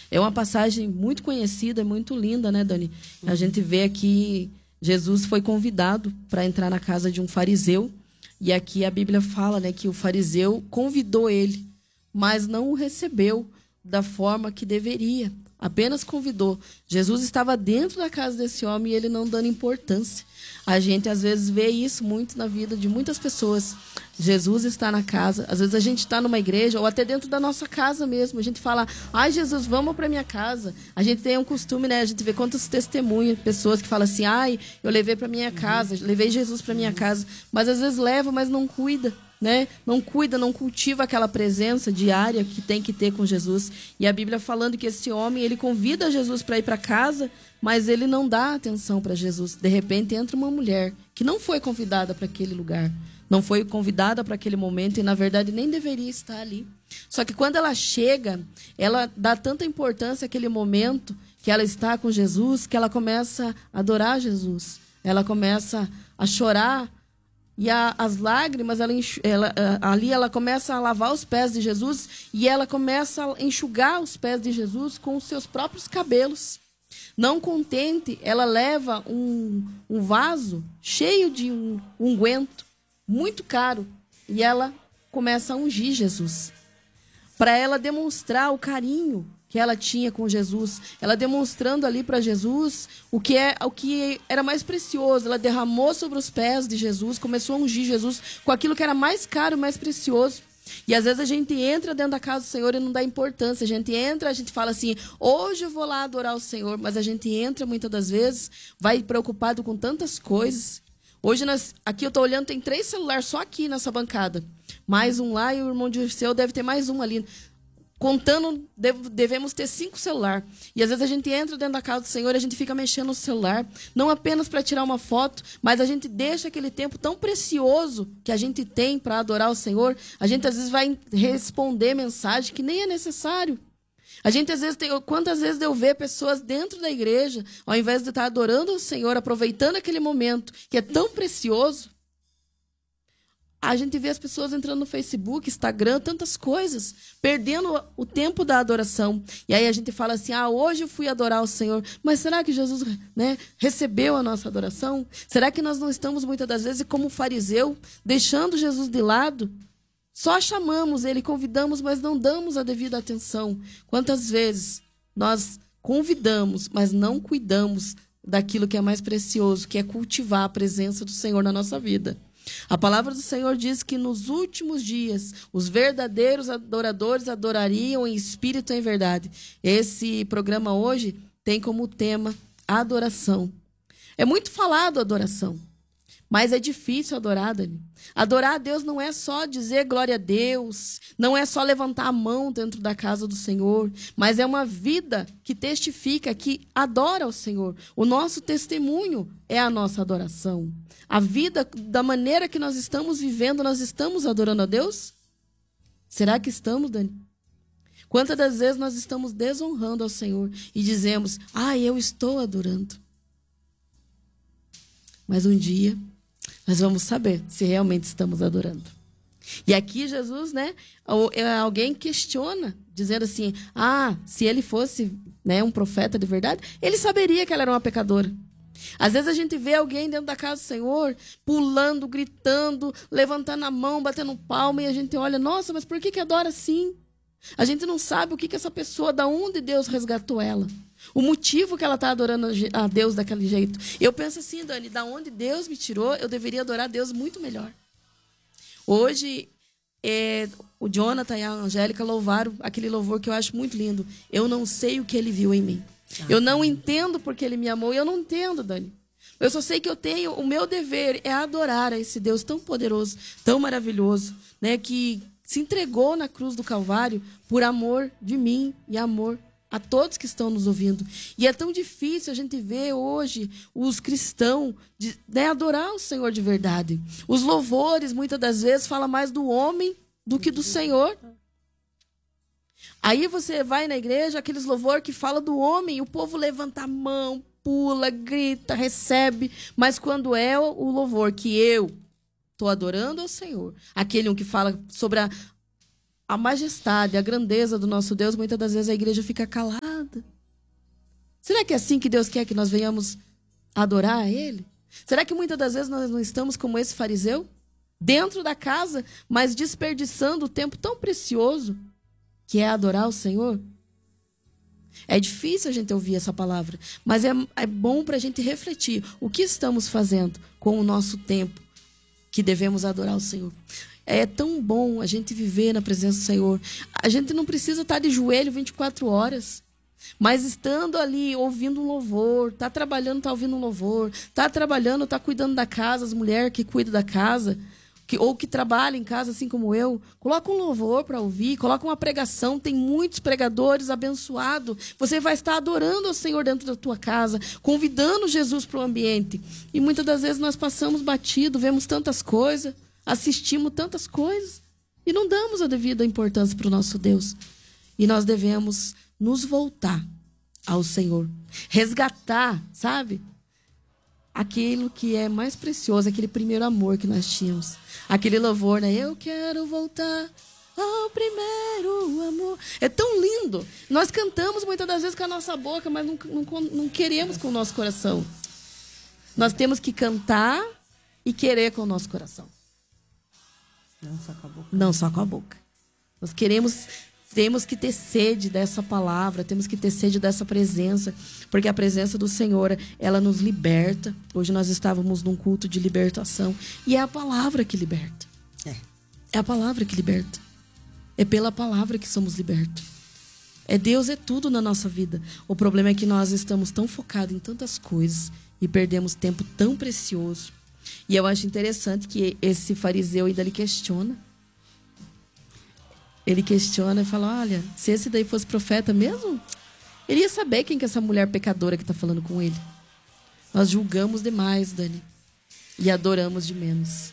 É uma passagem muito conhecida, muito linda, né, Dani? A gente vê aqui, Jesus foi convidado para entrar na casa de um fariseu. E aqui a Bíblia fala, né, que o fariseu convidou ele, mas não o recebeu da forma que deveria. Apenas convidou. Jesus estava dentro da casa desse homem e ele não dando importância. A gente, às vezes, vê isso muito na vida de muitas pessoas. Jesus está na casa. Às vezes a gente está numa igreja ou até dentro da nossa casa mesmo. A gente fala, ai, Jesus, vamos para minha casa. A gente tem um costume, né? A gente vê quantos testemunhos, pessoas que falam assim, ai, eu levei para minha casa, levei Jesus para minha casa. Mas às vezes leva, mas não cuida. Né? Não cuida, não cultiva aquela presença diária que tem que ter com Jesus. E a Bíblia falando que esse homem, ele convida Jesus para ir para casa, mas ele não dá atenção para Jesus. De repente entra uma mulher que não foi convidada para aquele lugar, não foi convidada para aquele momento e na verdade nem deveria estar ali. Só que quando ela chega, ela dá tanta importância àquele momento que ela está com Jesus, que ela começa a adorar Jesus. Ela começa a chorar. E as lágrimas, ali ela começa a lavar os pés de Jesus e ela começa a enxugar os pés de Jesus com os seus próprios cabelos. Não contente, ela leva um vaso cheio de um unguento muito caro e ela começa a ungir Jesus. Para ela demonstrar o carinho que ela tinha com Jesus, ela demonstrando ali para Jesus o que era mais precioso. Ela derramou sobre os pés de Jesus, começou a ungir Jesus com aquilo que era mais caro, mais precioso. E às vezes a gente entra dentro da casa do Senhor e não dá importância. A gente entra, a gente fala assim, hoje eu vou lá adorar o Senhor, mas a gente entra muitas das vezes, vai preocupado com tantas coisas. Hoje, aqui eu estou olhando, tem 3 celulares só aqui nessa bancada. Mais um lá e o irmão Dirceu deve ter mais um ali. Contando, devemos ter 5 celulares. E às vezes a gente entra dentro da casa do Senhor e a gente fica mexendo no celular, não apenas para tirar uma foto, mas a gente deixa aquele tempo tão precioso que a gente tem para adorar o Senhor. A gente às vezes vai responder mensagem que nem é necessário. A gente às vezes quantas vezes eu ver pessoas dentro da igreja, ao invés de estar adorando o Senhor, aproveitando aquele momento que é tão precioso, a gente vê as pessoas entrando no Facebook, Instagram, tantas coisas, perdendo o tempo da adoração. E aí a gente fala assim, hoje eu fui adorar o Senhor. Mas será que Jesus, né, recebeu a nossa adoração? Será que nós não estamos, muitas das vezes, como fariseu, deixando Jesus de lado? Só chamamos Ele, convidamos, mas não damos a devida atenção. Quantas vezes nós convidamos, mas não cuidamos daquilo que é mais precioso, que é cultivar a presença do Senhor na nossa vida? A palavra do Senhor diz que nos últimos dias os verdadeiros adoradores adorariam em espírito e em verdade. Esse programa hoje tem como tema adoração. É muito falado adoração, mas é difícil adorar, Dani. Adorar a Deus não é só dizer glória a Deus, não é só levantar a mão dentro da casa do Senhor, mas é uma vida que testifica, que adora o Senhor. O nosso testemunho é a nossa adoração. A vida, da maneira que nós estamos vivendo, nós estamos adorando a Deus? Será que estamos, Dani? Quantas das vezes nós estamos desonrando ao Senhor e dizemos, eu estou adorando. Mas um dia nós vamos saber se realmente estamos adorando. E aqui Jesus, né, alguém questiona, dizendo assim, se ele fosse, né, um profeta de verdade, ele saberia que ela era uma pecadora. Às vezes a gente vê alguém dentro da casa do Senhor, pulando, gritando, levantando a mão, batendo palma, e a gente olha, nossa, mas por que adora assim? A gente não sabe o que essa pessoa, da onde Deus resgatou ela. O motivo que ela está adorando a Deus daquele jeito. Eu penso assim, Dani, da onde Deus me tirou, eu deveria adorar a Deus muito melhor. Hoje, o Jonathan e a Angélica louvaram aquele louvor que eu acho muito lindo. Eu não sei o que ele viu em mim. Eu não entendo porque ele me amou. Eu não entendo, Dani. Eu só sei que eu tenho, o meu dever é adorar a esse Deus tão poderoso, tão maravilhoso, né, que se entregou na cruz do Calvário por amor de mim e amor a todos que estão nos ouvindo. E é tão difícil a gente ver hoje os cristãos adorar o Senhor de verdade. Os louvores, muitas das vezes, falam mais do homem do que do Senhor. Aí você vai na igreja, aqueles louvores que falam do homem, e o povo levanta a mão, pula, grita, recebe. Mas quando é o louvor que eu estou adorando ao Senhor, aquele que fala sobre a majestade, a grandeza do nosso Deus, muitas das vezes a igreja fica calada. Será que é assim que Deus quer que nós venhamos adorar a Ele? Será que muitas das vezes nós não estamos como esse fariseu? Dentro da casa, mas desperdiçando o tempo tão precioso que é adorar o Senhor? É difícil a gente ouvir essa palavra, mas é bom para a gente refletir. O que estamos fazendo com o nosso tempo que devemos adorar o Senhor? É tão bom a gente viver na presença do Senhor. A gente não precisa estar de joelho 24 horas. Mas estando ali, ouvindo um louvor, tá trabalhando, tá ouvindo um louvor, tá trabalhando, tá cuidando da casa, as mulheres que cuidam da casa, ou que trabalham em casa, assim como eu, coloca um louvor para ouvir, coloca uma pregação, tem muitos pregadores abençoados. Você vai estar adorando ao Senhor dentro da tua casa, convidando Jesus para o ambiente. E muitas das vezes nós passamos batido, vemos tantas coisas, assistimos tantas coisas, e não damos a devida importância para o nosso Deus. E nós devemos nos voltar ao Senhor, resgatar, sabe? Aquilo que é mais precioso, aquele primeiro amor que nós tínhamos. Aquele louvor, né? Eu quero voltar ao primeiro amor. É tão lindo. Nós cantamos muitas das vezes com a nossa boca, mas não queremos com o nosso coração. Nós temos que cantar e querer com o nosso coração. Não só com a boca. Não só com a boca. Nós temos que ter sede dessa palavra, temos que ter sede dessa presença, porque a presença do Senhor, ela nos liberta. Hoje nós estávamos num culto de libertação, e é a palavra que liberta. É a palavra que liberta. É pela palavra que somos libertos. Deus é tudo na nossa vida. O problema é que nós estamos tão focados em tantas coisas e perdemos tempo tão precioso. E eu acho interessante que esse fariseu ainda lhe questiona. Ele questiona e fala, olha, se esse daí fosse profeta mesmo, ele ia saber quem que é essa mulher pecadora que está falando com ele. Nós julgamos demais, Dani, e adoramos de menos.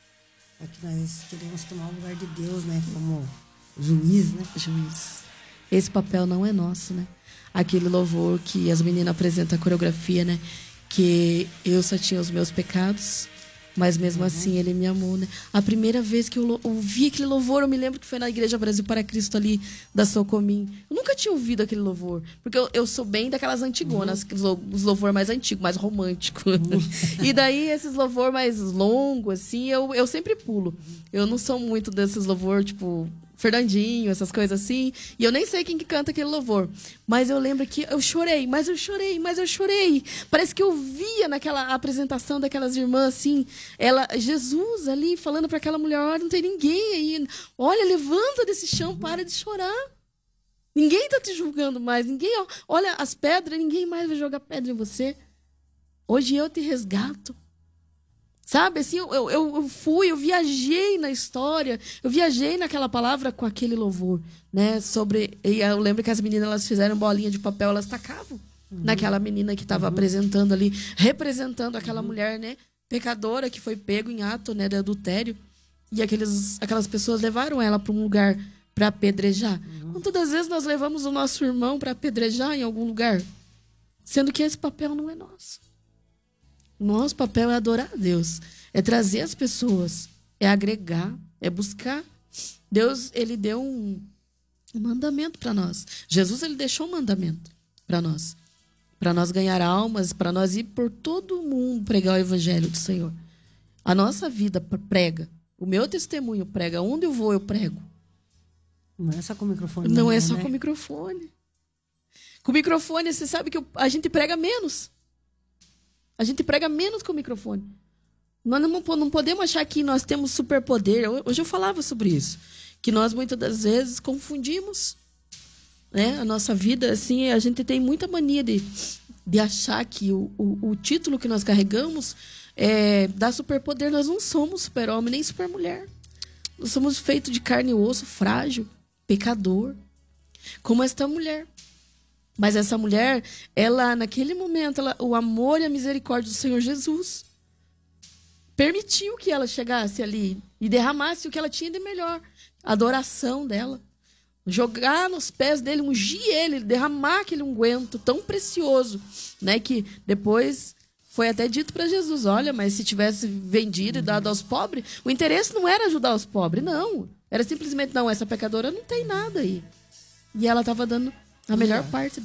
É que nós queremos tomar o lugar de Deus, né? Como juiz, né? Juiz. Esse papel não é nosso, né? Aquele louvor que as meninas apresentam a coreografia, né? Que eu só tinha os meus pecados, mas mesmo assim ele me amou, né? A primeira vez que eu ouvi aquele louvor, eu me lembro que foi na Igreja Brasil para Cristo ali da Socomim. Eu nunca tinha ouvido aquele louvor, porque eu sou bem daquelas antigonas, os louvor mais antigos, mais românticos. E daí esses louvor mais longos, assim, eu sempre pulo. Eu não sou muito desses louvor, tipo Fernandinho, essas coisas assim. E eu nem sei quem que canta aquele louvor. Mas eu lembro que eu chorei, mas eu chorei. Parece que eu via naquela apresentação daquelas irmãs, assim, Jesus ali falando para aquela mulher, olha, não tem ninguém aí. Olha, levanta desse chão, para de chorar. Ninguém está te julgando mais. Ninguém, olha as pedras, ninguém mais vai jogar pedra em você. Hoje eu te resgato. Sabe, assim, eu viajei na história, eu viajei naquela palavra com aquele louvor, né, e eu lembro que as meninas, elas fizeram bolinha de papel, elas tacavam naquela menina que estava apresentando ali, representando aquela mulher, né, pecadora, que foi pego em ato, né, de adultério, e aquelas pessoas levaram ela para um lugar para apedrejar. Quantas das vezes nós levamos o nosso irmão para apedrejar em algum lugar, sendo que esse papel não é nosso. Nosso papel é adorar a Deus, é trazer as pessoas, é agregar, é buscar. Deus, ele deu um mandamento para nós. Jesus, ele deixou um mandamento para nós ganhar almas, para nós ir por todo o mundo pregar o evangelho do Senhor. A nossa vida prega, o meu testemunho prega, onde eu vou eu prego. Não é só com o microfone. Não é só com o microfone. Com o microfone, você sabe que a gente prega menos. A gente prega menos com o microfone. Nós não podemos achar que nós temos superpoder. Hoje eu falava sobre isso. Que nós, muitas das vezes, confundimos, né, a nossa vida. Assim, a gente tem muita mania de achar que o título que nós carregamos dá superpoder. Nós não somos super-homem nem super-mulher. Nós somos feitos de carne e osso, frágil, pecador. Como esta mulher. Mas essa mulher, ela, naquele momento, o amor e a misericórdia do Senhor Jesus permitiu que ela chegasse ali e derramasse o que ela tinha de melhor. A adoração dela. Jogar nos pés dele, ungir ele, derramar aquele unguento tão precioso, né? Que depois foi até dito para Jesus, olha, mas se tivesse vendido e dado aos pobres, o interesse não era ajudar os pobres, não. Era simplesmente, não, essa pecadora não tem nada aí. E ela estava dando a melhor parte